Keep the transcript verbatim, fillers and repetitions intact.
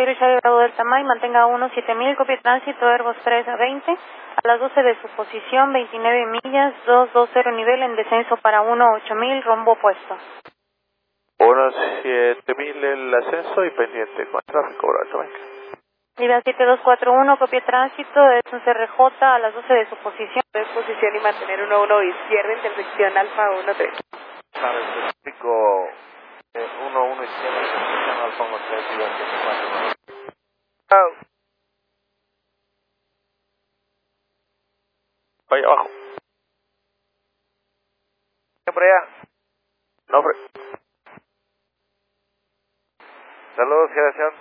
Cairo Charlie Bravo Delta Mike, mantenga uno siete mil, copia tránsito, Airbus tres a veinte, a las doce de su posición, veintinueve millas, doscientos veinte nivel en descenso para uno ocho mil, rumbo opuesto. uno siete mil el ascenso y pendiente con tráfico, Delta Mike. Libra siete dos cuatro uno, copia tránsito, es un C R J a las doce de su posición. De posición y mantener uno uno izquierda, intersección Alfa uno tres. Para el específico uno uno izquierda, intersección Alfa uno tres, Libra siete cuatro uno. Oh. Vaya abajo. ¿Qué por allá? Nombre. Saludos, generación.